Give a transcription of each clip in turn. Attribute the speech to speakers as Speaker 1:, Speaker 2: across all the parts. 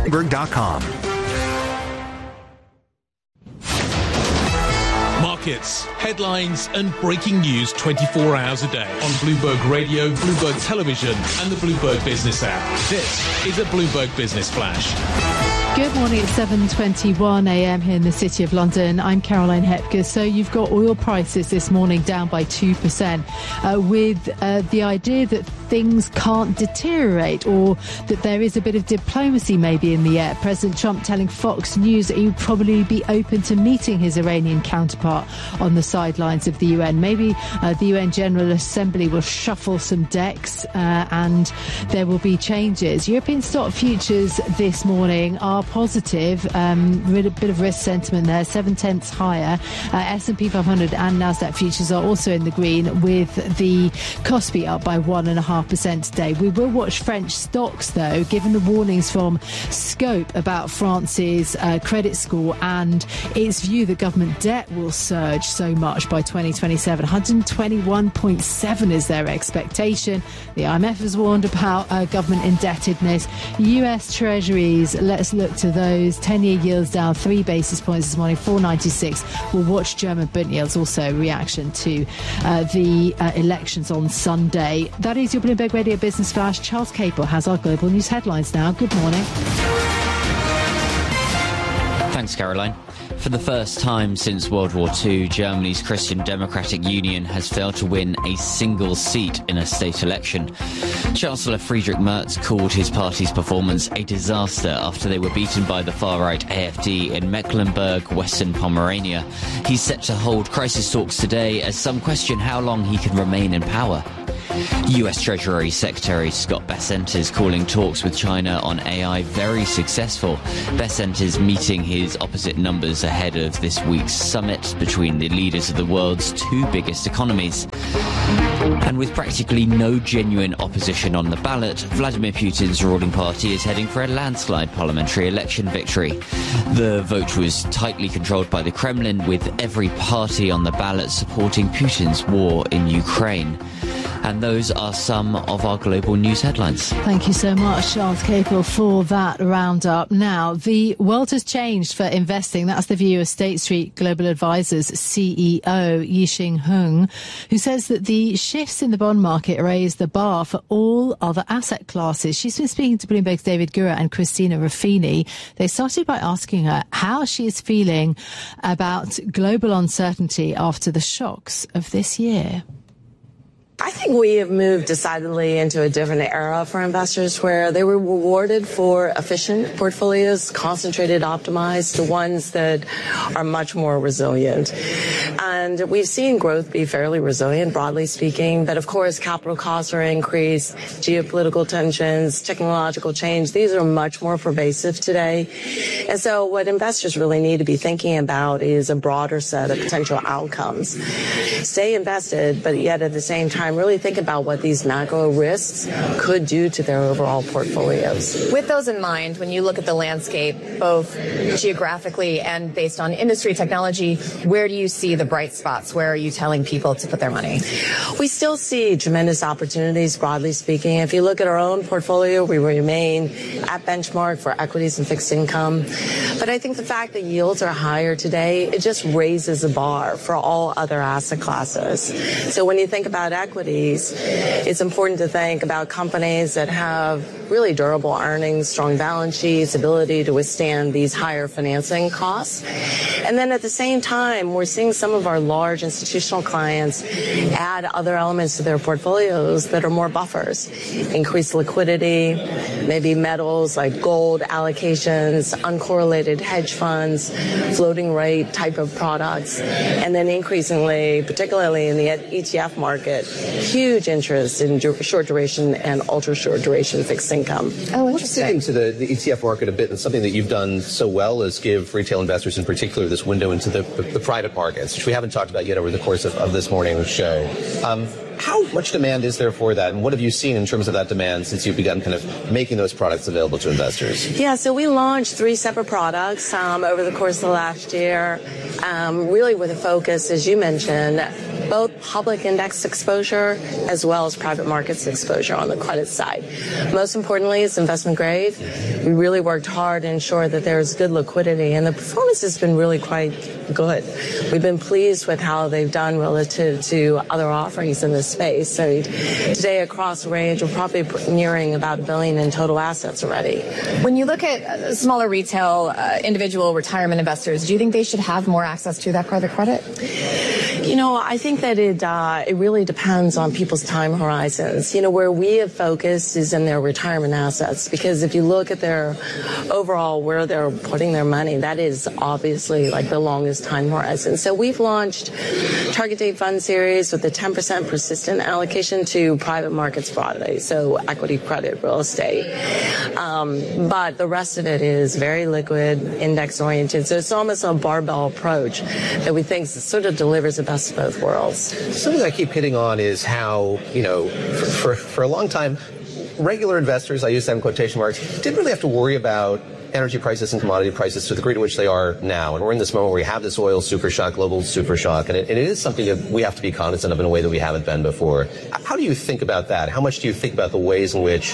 Speaker 1: Bloomberg.com.
Speaker 2: Markets, headlines and breaking news 24 hours a day on Bloomberg Radio, Bloomberg Television and the Bloomberg Business app. This is a Bloomberg Business Flash.
Speaker 3: Good morning. It's 7:21 a.m. here in the City of London. I'm Caroline Hepker. So you've got oil prices this morning down by 2%, with the idea that things can't deteriorate or that there is a bit of diplomacy maybe in the air. President Trump telling Fox News that he would probably be open to meeting his Iranian counterpart on the sidelines of the UN. Maybe the UN General Assembly will shuffle some decks and there will be changes. European stock futures this morning are positive, with a bit of risk sentiment there, 0.7 higher. S&P 500 and Nasdaq futures are also in the green, with the Kospi up by 1.5% today. We will watch French stocks though, given the warnings from Scope about France's credit score and its view that government debt will surge so much by 2027. 121.7 is their expectation. The IMF has warned about government indebtedness. US Treasuries, let's look to those. 10-year yields down 3 basis points this morning, 4.96. We'll watch German Bund yields, also reaction to the elections on Sunday. That is your Bloomberg Radio Business Flash. Charles Capel has our global news headlines now. Good morning.
Speaker 4: Thanks, Caroline. For the first time since World War II, Germany's Christian Democratic Union has failed to win a single seat in a state election. Chancellor Friedrich Merz called his party's performance a disaster after they were beaten by the far-right AfD in Mecklenburg, Western Pomerania. He's set to hold crisis talks today as some question how long he can remain in power. US Treasury Secretary Scott Bessent is calling talks with China on AI very successful. Bessent is meeting his opposite numbers ahead of this week's summit between the leaders of the world's two biggest economies. And with practically no genuine opposition on the ballot, Vladimir Putin's ruling party is heading for a landslide parliamentary election victory. The vote was tightly controlled by the Kremlin, with every party on the ballot supporting Putin's war in Ukraine. And those are some of our global news headlines.
Speaker 3: Thank you so much, Charles Capel, for that roundup. Now, the world has changed for investing. That's the view of State Street Global Advisors CEO Yixing Hung, who says that the shifts in the bond market raise the bar for all other asset classes. She's been speaking to Bloomberg's David Gura and Christina Ruffini. They started by asking her how she is feeling about global uncertainty after the shocks of this year.
Speaker 5: I think we have moved decidedly into a different era for investors, where they were rewarded for efficient portfolios, concentrated, optimized, the ones that are much more resilient. And we've seen growth be fairly resilient, broadly speaking. But of course, capital costs are increased, geopolitical tensions, technological change. These are much more pervasive today. And so what investors really need to be thinking about is a broader set of potential outcomes. Stay invested, but yet at the same time, really think about what these macro risks could do to their overall portfolios.
Speaker 6: With those in mind, when you look at the landscape, both geographically and based on industry technology, where do you see the bright spots? Where are you telling people to put their money?
Speaker 5: We still see tremendous opportunities, broadly speaking. If you look at our own portfolio, we remain at benchmark for equities and fixed income. But I think the fact that yields are higher today, it just raises the bar for all other asset classes. So when you think about equities, it's important to think about companies that have really durable earnings, strong balance sheets, ability to withstand these higher financing costs. And then at the same time, we're seeing some of our large institutional clients add other elements to their portfolios that are more buffers, increased liquidity, maybe metals like gold allocations, uncorrelated hedge funds, floating rate type of products, and then increasingly, particularly in the ETF market, huge interest in short duration and ultra short duration fixed income.
Speaker 6: Oh,
Speaker 7: Let's dig into the ETF market a bit, and something that you've done so well is give retail investors in particular this window into the private markets, which we haven't talked about yet over the course of this morning's show. How much demand is there for that, and what have you seen in terms of that demand since you've begun kind of making those products available to investors?
Speaker 5: Yeah, so we launched 3 separate products over the course of the last year, really with a focus, as you mentioned, both public index exposure as well as private markets exposure on the credit side. Most importantly, it's investment grade. We really worked hard to ensure that there's good liquidity, and the performance has been really quite good. We've been pleased with how they've done relative to other offerings in this space. So today across the range, we're probably nearing about $1 billion in total assets already.
Speaker 6: When you look at smaller retail, individual retirement investors, do you think they should have more access to that private credit?
Speaker 5: You know, I think that it really depends on people's time horizons. You know, where we have focused is in their retirement assets, because if you look at their overall where they're putting their money, that is obviously like the longest time horizon. So we've launched target date fund series with a 10% persistent allocation to private markets broadly, so equity, credit, real estate. But the rest of it is very liquid, index oriented. So it's almost a barbell approach that we think sort of delivers the best of both worlds.
Speaker 7: Something I keep hitting on is how, you know, for a long time, regular investors, I use that in quotation marks, didn't really have to worry about energy prices and commodity prices to the degree to which they are now. And we're in this moment where we have this oil super shock, global super shock, and it is something that we have to be cognizant of in a way that we haven't been before. How do you think about that? How much do you think about the ways in which,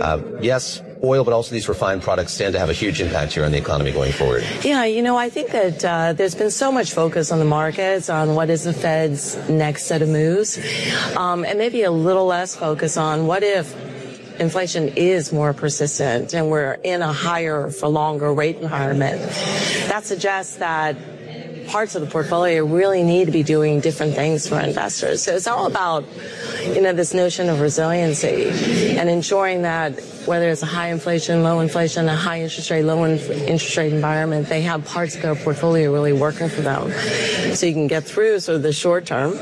Speaker 7: yes, oil, but also these refined products stand to have a huge impact here on the economy going forward?
Speaker 5: Yeah, you know, I think that there's been so much focus on the markets, on what is the Fed's next set of moves, and maybe a little less focus on what if inflation is more persistent and we're in a higher for longer rate environment. That suggests that parts of the portfolio really need to be doing different things for investors. So it's all about, you know, this notion of resiliency and ensuring that whether it's a high inflation, low inflation, a high interest rate, low interest rate environment, they have parts of their portfolio really working for them. So you can get through sort of the short term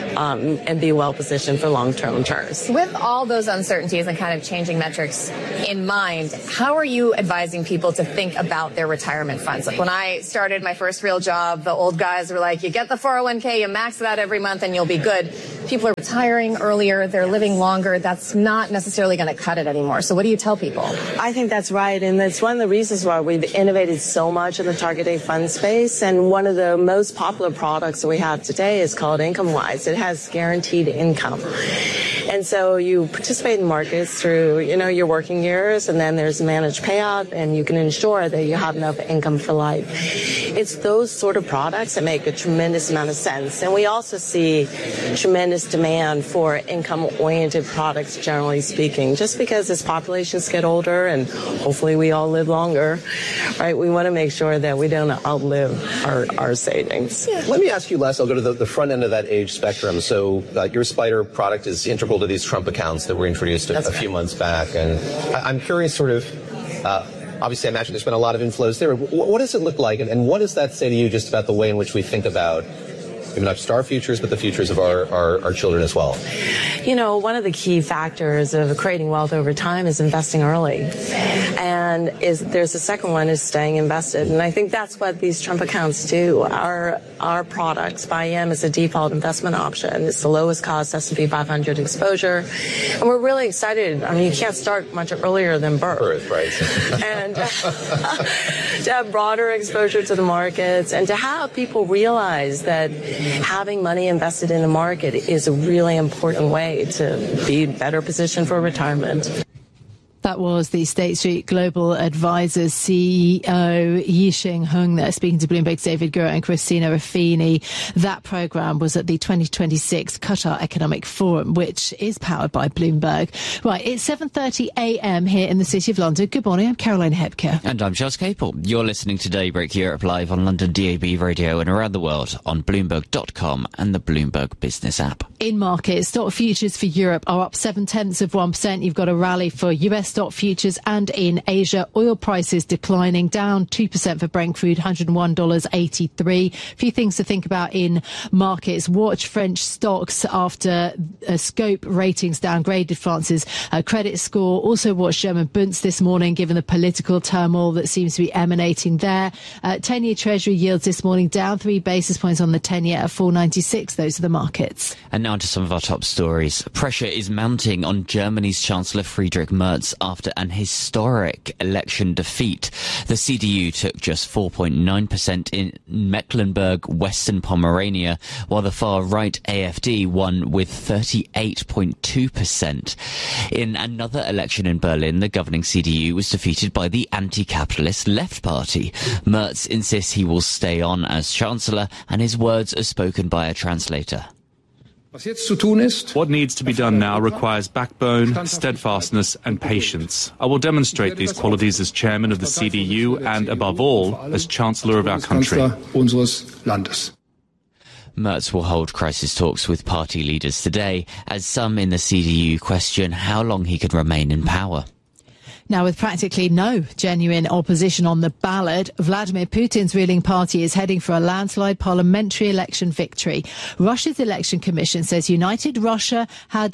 Speaker 5: and be well positioned for long-term returns.
Speaker 6: With all those uncertainties and kind of changing metrics in mind, how are you advising people to think about their retirement funds? Like when I started my first real job, the old guys were like, you get the 401k, you max it out every month and you'll be good. People are retiring earlier, they're living longer. That's not necessarily going to cut it anymore. So what do you tell people?
Speaker 5: I think that's right. And that's one of the reasons why we've innovated so much in the target date fund space. And one of the most popular products that we have today is called IncomeWise. It has guaranteed income. And so you participate in markets through, you know, your working years, and then there's a managed payout, and you can ensure that you have enough income for life. It's those sort of products that make a tremendous amount of sense. And we also see tremendous demand for income-oriented products, generally speaking, just because as populations get older and hopefully we all live longer, right, we want to make sure that we don't outlive our savings.
Speaker 7: Yeah. Let me ask you, Les, I'll go to the front end of that age spectrum. So your Spider product is integral to these Trump accounts that were introduced a few months back. And I'm curious, sort of, obviously I imagine there's been a lot of inflows there. What does it look like? And what does that say to you just about the way in which we think about maybe not just our futures, but the futures of our children as well?
Speaker 5: You know, one of the key factors of creating wealth over time is investing early. And there's a second one is staying invested. And I think that's what these Trump accounts do. Our products, BIM, is a default investment option. It's the lowest cost S&P 500 exposure. And we're really excited. I mean, you can't start much earlier than birth.
Speaker 7: Right.
Speaker 5: And to have broader exposure to the markets and to have people realize that having money invested in the market is a really important way to be better positioned for retirement.
Speaker 3: That was the State Street Global Advisors CEO Yixing Hung there, speaking to Bloomberg's David Gura and Christina Ruffini. That programme was at the 2026 Qatar Economic Forum, which is powered by Bloomberg. Right, it's 7:30 a.m. here in the City of London. Good morning, I'm Caroline Hepker.
Speaker 4: And I'm Charles Capel. You're listening to Daybreak Europe live on London DAB radio and around the world on Bloomberg.com and the Bloomberg Business app.
Speaker 3: In markets, stock futures for Europe are up 0.7%. You've got a rally for US stock futures, and in Asia, oil prices declining, down 2% for Brent crude, $101.83. A few things to think about in markets. Watch French stocks after Scope ratings downgraded France's credit score. Also watch German Bunds this morning, given the political turmoil that seems to be emanating there. 10-year Treasury yields this morning down 3 basis points on the 10-year at 4.96. Those are the markets.
Speaker 4: And now to some of our top stories. Pressure is mounting on Germany's Chancellor Friedrich Merz after an historic election defeat. The CDU took just 4.9% in Mecklenburg-Western Pomerania, while the far-right AfD won with 38.2%. In another election in Berlin, the governing CDU was defeated by the anti-capitalist Left Party. Merz insists he will stay on as Chancellor, and his words are spoken by a translator.
Speaker 1: What needs to be done now requires backbone, steadfastness and patience. I will demonstrate these qualities as chairman of the CDU and, above all, as Chancellor of our country.
Speaker 4: Merz will hold crisis talks with party leaders today, as some in the CDU question how long he can remain in power.
Speaker 3: Now, with practically no genuine opposition on the ballot, Vladimir Putin's ruling party is heading for a landslide parliamentary election victory. Russia's election commission says United Russia had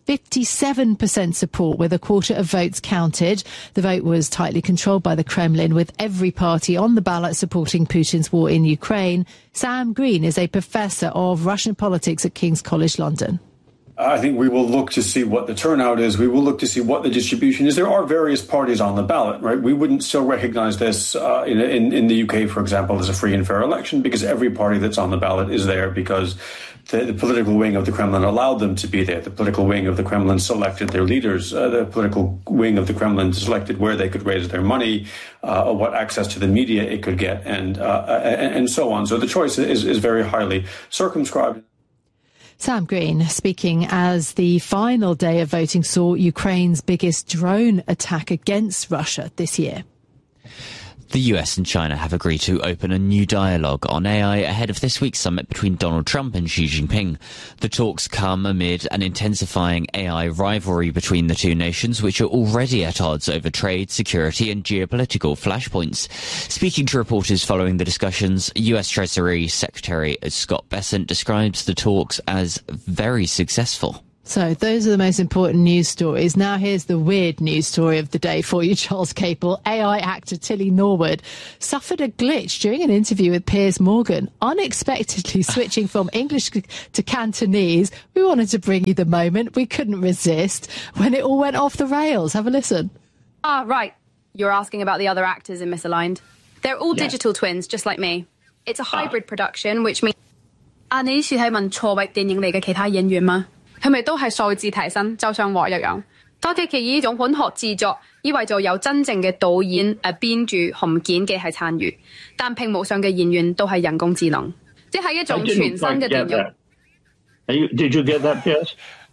Speaker 3: 57% support, with a quarter of votes counted. The vote was tightly controlled by the Kremlin, with every party on the ballot supporting Putin's war in Ukraine. Sam Green is a professor of Russian politics at King's College London.
Speaker 8: I think we will look to see what the turnout is. We will look to see what the distribution is. There are various parties on the ballot, right? We wouldn't still recognize this in the UK, for example, as a free and fair election, because every party that's on the ballot is there because the political wing of the Kremlin allowed them to be there. The political wing of the Kremlin selected their leaders. The political wing of the Kremlin selected where they could raise their money, what access to the media it could get, and so on. So the choice is very highly circumscribed.
Speaker 3: Sam Green speaking as the final day of voting saw Ukraine's biggest drone attack against Russia this year.
Speaker 4: The US and China have agreed to open a new dialogue on AI ahead of this week's summit between Donald Trump and Xi Jinping. The talks come amid an intensifying AI rivalry between the two nations, which are already at odds over trade, security and geopolitical flashpoints. Speaking to reporters following the discussions, US Treasury Secretary Scott Bessent describes the talks as very successful.
Speaker 3: So those are the most important news stories. Now here's the weird news story of the day for you, Charles Capel. AI actor Tilly Norwood suffered a glitch during an interview with Piers Morgan, unexpectedly switching from English to Cantonese. We wanted to bring you the moment. We couldn't resist when it all went off the rails. Have a listen.
Speaker 9: Right. You're asking about the other actors in Misaligned. They're all digital twins, just like me. It's a hybrid production, which means... 你是睇問錯位電影嚟嘅其他演員嗎？係咪都係數字提升，就像我一樣？多啲嘅呢種本學製作，意味著有真正嘅導演、編劇同剪輯係參與，但屏幕上嘅演員都係人工智能，即係一種全新嘅電影。
Speaker 10: Did you get that, Piers?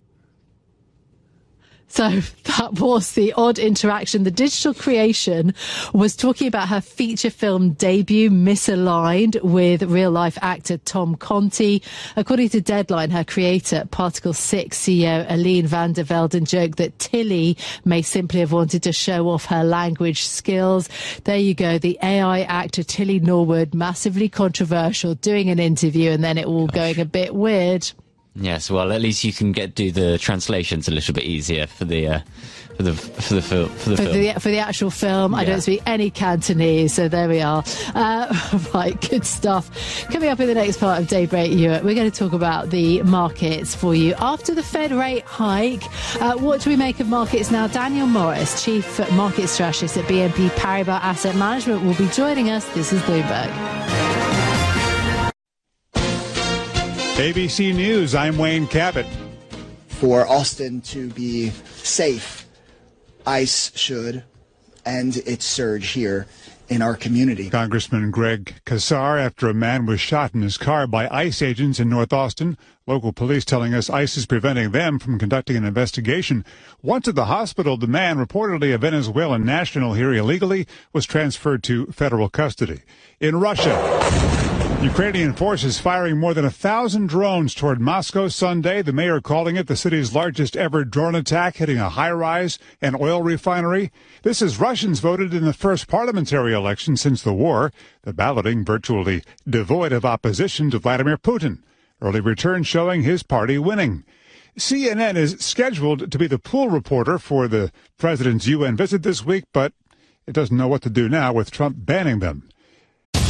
Speaker 3: So that was the odd interaction. The digital creation was talking about her feature film debut, Misaligned, with real-life actor Tom Conti. According to Deadline, her creator, Particle 6 CEO Aline van der Velden, joked that Tilly may simply have wanted to show off her language skills. There you go, the AI actor Tilly Norwood, massively controversial, doing an interview and then it all going a bit weird.
Speaker 4: Yes, well, at least you can do the translations a little bit easier for the film.
Speaker 3: For the actual film, yeah. I don't speak any Cantonese, so there we are. Right, good stuff. Coming up in the next part of Daybreak Europe, we're going to talk about the markets for you. After the Fed rate hike, what do we make of markets now? Daniel Morris, Chief Market Strategist at BNP Paribas Asset Management, will be joining us. This is Bloomberg.
Speaker 11: ABC News, I'm Wayne Cabot.
Speaker 12: For Austin to be safe, ICE should end its surge here in our community.
Speaker 11: Congressman Greg Casar, after a man was shot in his car by ICE agents in North Austin. Local police telling us ICE is preventing them from conducting an investigation. Once at the hospital, the man, reportedly a Venezuelan national here illegally, was transferred to federal custody. In Russia, Ukrainian forces firing more than 1,000 drones toward Moscow Sunday. The mayor calling it the city's largest ever drone attack, hitting a high-rise and oil refinery. This as Russians voted in the first parliamentary election since the war, the balloting virtually devoid of opposition to Vladimir Putin. Early returns showing his party winning. CNN is scheduled to be the pool reporter for the president's UN visit this week, but it doesn't know what to do now with Trump banning them.